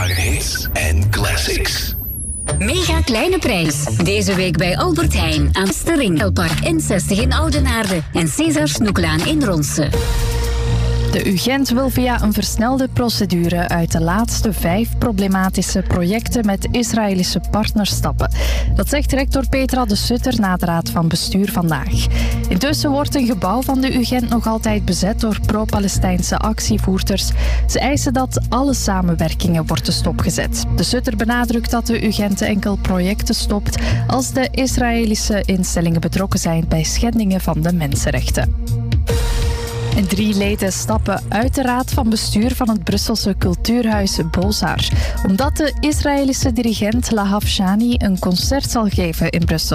Hits en classics. Mega kleine prijs. Deze week bij Albert Heijn aan Steringelpark N60 in Oudenaarde en César Snoeklaan in Ronse. De UGent wil via een versnelde procedure uit de laatste 5 problematische projecten met Israëlische partners stappen. Dat zegt rector Petra de Sutter na de Raad van Bestuur vandaag. Intussen wordt een gebouw van de UGent nog altijd bezet door pro-Palestijnse actievoerders. Ze eisen dat alle samenwerkingen worden stopgezet. De Sutter benadrukt dat de UGent enkel projecten stopt als de Israëlische instellingen betrokken zijn bij schendingen van de mensenrechten. En 3 leden stappen uit de raad van bestuur van het Brusselse cultuurhuis Bozar, omdat de Israëlische dirigent Lahav Shani een concert zal geven in Brussel.